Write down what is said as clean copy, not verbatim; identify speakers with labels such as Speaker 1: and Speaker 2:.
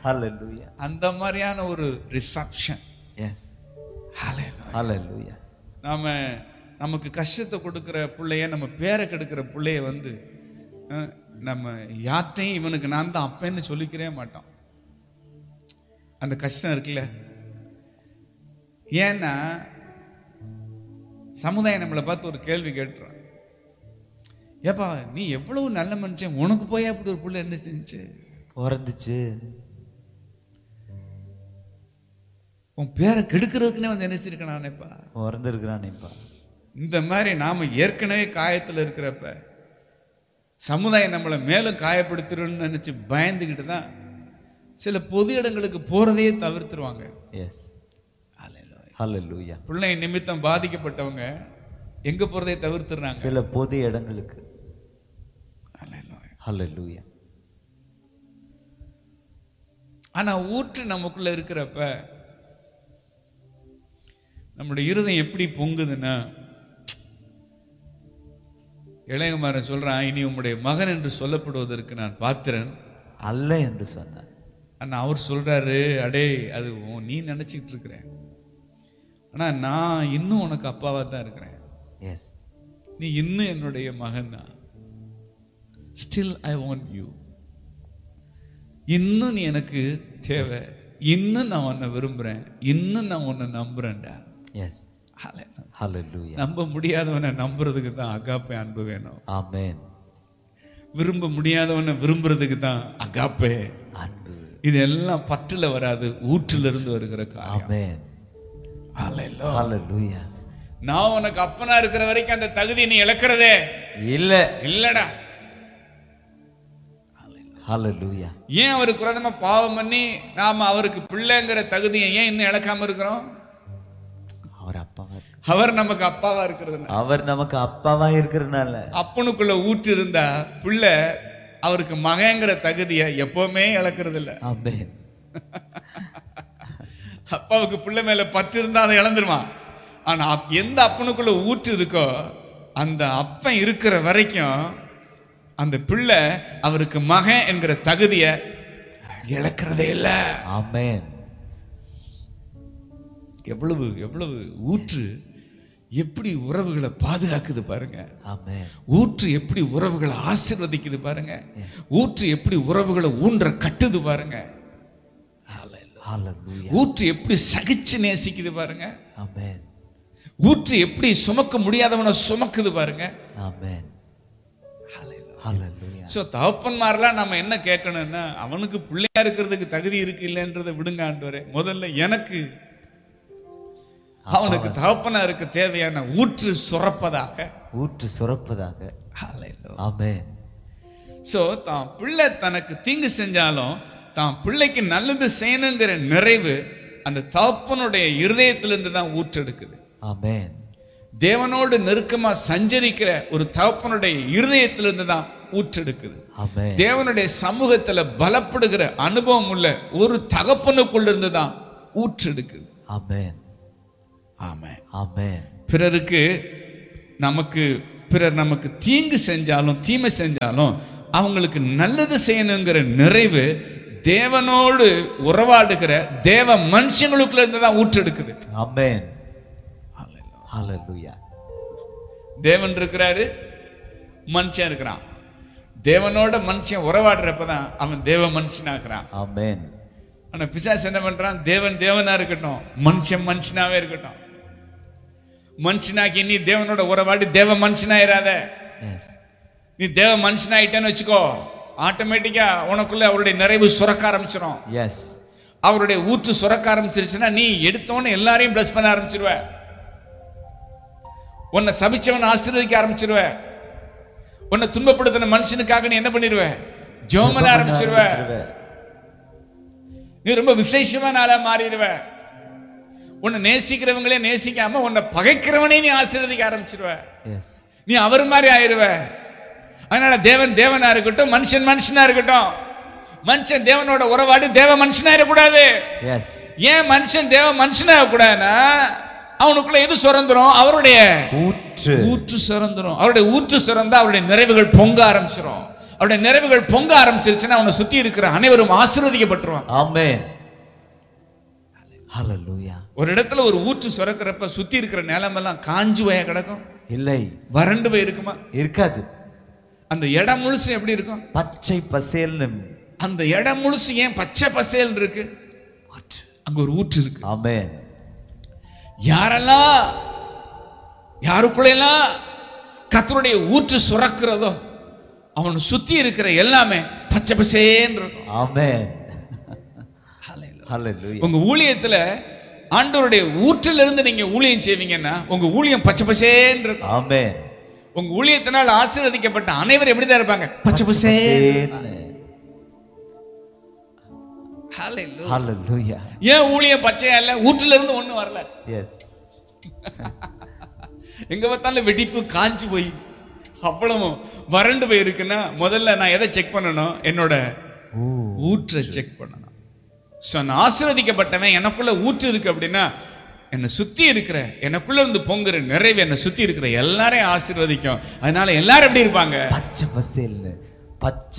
Speaker 1: Hallelujah.
Speaker 2: அந்த மாதிரியான ஒரு ரிசப்ஷன்.
Speaker 1: Yes.
Speaker 2: Hallelujah.
Speaker 1: Hallelujah.
Speaker 2: நமக்கு கஷ்டத்தை கொடுக்கிற பிள்ளைய, நம்ம பேரை கெடுக்கிற பிள்ளைய நம்ம யார்ட்டையும் இவனுக்கு நான் தான் அப்பன்னு சொல்லிக்கிறே மாட்டோம். அந்த கஷ்டம் இருக்குல்ல. ஏன்னா சமுதாயம் நம்மளை பார்த்து ஒரு கேள்வி கேட்டுறான். ஏப்பா நீ எவ்வளவு நல்ல மனுஷன், உனக்கு போய் அப்படி ஒரு புள்ள என்ன செஞ்சு
Speaker 1: பிறந்துச்சு?
Speaker 2: உன் பேரை கெடுக்கிறதுக்குன்னே வந்து நினைச்சிருக்கேன்ப்பா,
Speaker 1: பிறந்திருக்கிறானேப்பா.
Speaker 2: இந்த மாதிரி நாம ஏற்கனவே காயத்தில் இருக்கிறப்ப சமுதாயம் நம்மளை மேலும் காயப்படுத்திடும்னு நினைச்சு பயந்துக்கிட்டு தான் சில பொது இடங்களுக்கு போறதையே தவிர்த்துருவாங்க.
Speaker 1: எஸ். ஹல்லேலூயா.
Speaker 2: பிள்ளை நிமித்தம் பாதிக்கப்பட்டவங்க எங்க போறதை தவிர்த்துறாங்க?
Speaker 1: சில பொது இடங்களுக்கு. ஹல்லேலூயா.
Speaker 2: ஆனா ஊற்று நமக்குள்ள இருக்கிறப்ப நம்முடைய இருதயம் எப்படி பொங்குதுன்னா, இளையகுமாரன் சொல்றான், இனி உம்முடைய மகன் என்று சொல்லப்படுவதற்கு நான் பாத்திரன்
Speaker 1: அல்ல என்று சொன்னார்.
Speaker 2: ஆனா அவர் சொல்றாரு, அடே அது நீ நினைச்சிட்டு இருக்கிற, ஆனா நான் இன்னும் உனக்கு அப்பாவா தான் இருக்கிறேன்.
Speaker 1: எஸ்.
Speaker 2: நீ இன்னும் என்னுடைய மகன் தான். Still I want you. இன்னும் நீ எனக்கு தேவை, இன்னும் நான் உன்னை விரும்புறேன், இன்னும் நான் உன்னை நம்புறேன்டா.
Speaker 1: எஸ். ஹல்லேலூயா.
Speaker 2: நம்ப முடியாதவனை நம்புறதுக்கு தான் அகாப்பே அன்பு வேணும்.
Speaker 1: ஆமென்.
Speaker 2: விரும்ப முடியாதவனை விரும்புறதுக்கு தான் அகாப்பே
Speaker 1: அன்பு.
Speaker 2: இதெல்லாம் பற்றுல வராது, ஊற்றுல இருந்து வருகிற காரியம்.
Speaker 1: ஆமென். ஹல்லேலூயா.
Speaker 2: நான் உனக்கு அப்பனா இருக்கிற வரைக்கும் அந்த தகுதியை நீ இழக்கிறதே இல்லடா.
Speaker 1: ஹல்லேலூயா.
Speaker 2: ஏன் அவருக்கு விரோதமா பாவம் பண்ணி நாம அவருக்கு பிள்ளைங்கிற தகுதியை ஏன் இன்னும் இழக்காம இருக்கிறோம்?
Speaker 1: அவர் அப்பாவா,
Speaker 2: அவர் நமக்கு அப்பாவா இருக்கிறதுனால.
Speaker 1: அவர் நமக்கு அப்பாவா இருக்கிறதுனால.
Speaker 2: அப்பனுக்குள்ள ஊற்று இருந்தா பிள்ளை அவருக்கு மகங்கிற தகுதியை எப்பவுமே இழக்கிறது இல்ல.
Speaker 1: ஆமென்.
Speaker 2: அப்பாவுக்கு பிள்ளை மேல பற்று இருந்தா அதை இழந்துருவான். ஆனா எந்த அப்பனுக்குள்ள ஊற்று இருக்கோ அந்த அப்பன் இருக்கிற வரைக்கும் அந்த பிள்ளை அவருக்கு மகன் என்கிற தகுதியை இழக்கிறதே இல்ல.
Speaker 1: ஆமென்.
Speaker 2: எவ்வளவு எவ்வளவு ஊற்று எப்படி உறவுகளை பாதுகாக்குது பாருங்க.
Speaker 1: ஆமென்.
Speaker 2: ஊற்று எப்படி உறவுகளை ஆசீர்வதிக்குது பாருங்க. ஊற்று எப்படி உறவுகளை ஊன்ற கட்டுது பாருங்க.
Speaker 1: ஹல்லேலூயா.
Speaker 2: ஊற்று எப்படி சகிச்சு நேசிக்குது பாருங்க.
Speaker 1: ஆமென்.
Speaker 2: ஊற்று எப்படி சுமக்க முடியாதவனை சுமக்குது பாருங்க.
Speaker 1: ஆமென். ஹல்லேலூயா.
Speaker 2: சோ தகப்பன்மாரெல்லாம் நம்ம என்ன கேட்கணும்னா, அவனுக்கு பிள்ளையா இருக்கிறதுக்கு தகுதி இருக்கு இல்லைன்றதை விடுங்க ஆண்டவரே, முதல்ல எனக்கு அவனுக்கு தகப்பனா இருக்க தேவையான ஊற்று சுரப்பதாக.
Speaker 1: ஊற்று சுரப்பதாக. ஆமென்.
Speaker 2: சோ தான் பிள்ளை தனக்கு தீங்கு செஞ்சாலும் தான் பிள்ளைக்கு நல்லது செய்யணுங்கிற நிறைவு அந்த தகப்பனுடைய இருதயத்திலிருந்து தான் ஊற்றெடுக்குது.
Speaker 1: ஆமென்.
Speaker 2: தேவனோடு நெருக்கமா சஞ்சரிக்கிற ஒரு தகப்பனுடைய இருதயத்திலிருந்து தான் ஊற்றெடுக்குது.
Speaker 1: ஆமென்.
Speaker 2: தேவனுடைய சமூகத்துல பலப்படுகிற அனுபவம் உள்ள ஒரு தகப்பனுக்குள்ள இருந்து தான் ஊற்றெடுக்குது.
Speaker 1: ஆமென்.
Speaker 2: ஆமென்.
Speaker 1: ஆமென்.
Speaker 2: பிறர் நமக்கு தீங்கு செஞ்சாலும் தீமை செஞ்சாலும் அவங்களுக்கு நல்லது செய்யணுங்கிற நிறைவு தேவனோடு உறவாடுகிற தேவ மனுஷங்களுக்குள்ள இருந்து தான் ஊற்றெடுக்குது.
Speaker 1: ஆமென். ஹல்லேலூயா.
Speaker 2: தேவன் இருக்கிறாரு, மனுஷன் இருக்கிறான். தேவனோட மனுஷன் உறவாடுறப்பதான் அவன் தேவ மனுஷனாகிறான்.
Speaker 1: ஆமென்.
Speaker 2: ஆனா பிசாசு என்ன பண்றான்? தேவன் தேவனா இருக்கட்டும், மனுஷன் மனுஷனாவே இருக்கட்டும். மனுஷனாக்கி நீ தேவனோட உறவாடி தேவ மனுஷனாயிராத. நீ தேவ மனுஷனாயிட்டேன்னு வச்சுக்கோ, ஆட்டோமேட்டிக்கா உனக்குள்ள அவருடைய நிறைவு சுரக்க ஆரம்பிச்சிடும்.
Speaker 1: எஸ்.
Speaker 2: அவருடைய ஊற்று சுரக்க ஆரம்பிச்சிருச்சுன்னா நீ எடுத்தோன்னு எல்லாரையும் பிளஸ் பண்ண ஆரம்பிச்சிருவ. உன்னை சபிச்சவன் ஆசீர்வதிக்க ஆரம்பிச்சிருவ. உன்னை துன்பப்படுத்தின மனுஷனுக்காக நீ என்ன பண்ணிடுவ? ஜெபம் பண்ண ஆரம்பிச்சிருவ. நீ ரொம்ப விசேஷமான ஆளா மாறிடுவ. உன்னை நேசிக்கிறவங்களே நேசிக்காம உன்னை பகைக்கிறவனே நீ ஆசீர்வதிக்க ஆரம்பிச்சிருவ. நீ அவர் மாதிரி ஆயிருவ. அதனால தேவன் தேவனா இருக்கட்டும், மனுஷன் மனுஷனா இருக்கட்டும். மனுஷன் தேவனோட உறவாடி தேவ மனுஷனா இருக்கக்கூடாது. ஏன் மனுஷன் தேவ மனுஷனா கூடாதுன்னா அவனுக்குள்ள எது சுரந்துரும்? அவருடைய ஊற்று சுரந்துரும். அவருடைய ஊற்று சுரந்தா அவருடைய நிறைவுகள் பொங்க ஆரம்பிச்சிடும். அவருடைய நிறைவுகள் பொங்க ஆரம்பிச்சிருச்சுன்னா அவனை சுத்தி இருக்கிற அனைவரும் ஆசீர்வதிக்கப்பட்டுருவான்.
Speaker 1: ஆமென். ஹalleluya.
Speaker 2: ஒரு இடத்துல ஒரு ஊற்று சுரக்கிறப்ப சுத்தி இருக்கிற நிலமெல்லாம் காஞ்சு போய் கிடக்கும்?
Speaker 1: இல்லை.
Speaker 2: வறண்டு போய் இருக்குமா?
Speaker 1: இருக்காது.
Speaker 2: அந்த இடம் முழுசு எப்படி இருக்கும்?
Speaker 1: பச்சை பசேல்னு.
Speaker 2: அந்த இடம் முழுசு ஏன் பச்சை பசேல் இருக்கு? அங்க ஒரு ஊற்று இருக்கு.
Speaker 1: ஆமென்.
Speaker 2: யாருக்குள்ளெல்லாம் கர்த்தருடைய ஊற்று சுரக்கிறதோ அவன் சுத்தி இருக்கிற எல்லாமே பச்சை பசேன்னு இருக்கும்.
Speaker 1: ஆமென். ஹalleluya.
Speaker 2: உங்க ஊழியத்துல ஆண்டவருடைய ஊற்றிலிருந்து நீங்க ஊழியம் செய்வீங்கன்னா உங்க ஊழியம் பச்சை பசேன்னு இருக்கும்.
Speaker 1: ஆமென்.
Speaker 2: உங்க ஊழியத்தினால் ஆசீர்வதிக்கப்பட்ட அனைவரும் எப்படிதான் இருப்பாங்க? பச்சை பசேன்னு.
Speaker 1: ஹalleluya.
Speaker 2: ஏன் ஊழியம் பச்சையா இல்ல? ஊற்றில இருந்து ஒண்ணு வரல.
Speaker 1: எஸ்.
Speaker 2: எங்க பார்த்தாலும் வெடிப்பு காஞ்சு போய் அவ்வளவு வறண்டு போய் இருக்குன்னா முதல்ல நான் எதை செக் பண்ணணும்? என்னோட ஊற்றை செக் பண்ணணும். நான் ஆசீர்வதிக்கப்பட்டவன், எனக்குள்ள ஊற்று இருக்கு அப்படின்னா என்னை சுத்தி இருக்கிற, எனக்குள்ள இருந்து பொங்குற நிறைவு என்னை சுத்தி இருக்கிற எல்லாரையும் ஆசீர்வதிக்கும். அதனால எல்லாரும் எப்படி இருப்பாங்க?
Speaker 1: பச்சை பசேல்னு. பச்சை